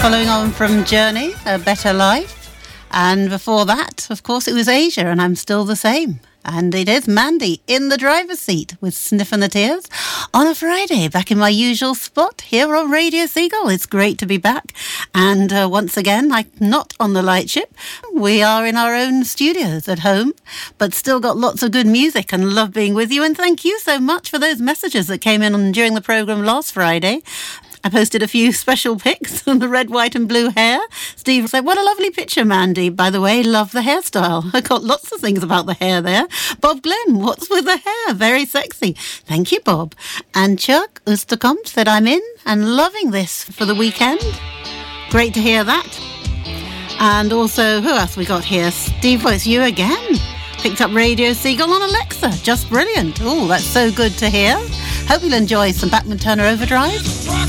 following on from Journey, A Better Life. And before that, of course, it was Asia, and I'm still the same. And it is Mandy in the driver's seat with Sniffing the Tears on a Friday, back in my usual spot here on Radio Seagull. It's great to be back. And once again, I'm not on the lightship. We are in our own studios at home, but still got lots of good music and love being with you. And thank you so much for those messages that came in during the programme last Friday. I posted a few special pics on the red, white and blue hair. Steve said, what a lovely picture, Mandy. By the way, love the hairstyle. I got lots of things about the hair there. Bob Glenn, what's with the hair? Very sexy. Thank you, Bob. And Chuck Oosterkamp said, I'm in and loving this for the weekend. Great to hear that. And also, who else we got here? Steve, it's you again. Picked up Radio Seagull on Alexa. Just brilliant. Oh, that's so good to hear. Hope you'll enjoy some Bachman Turner Overdrive.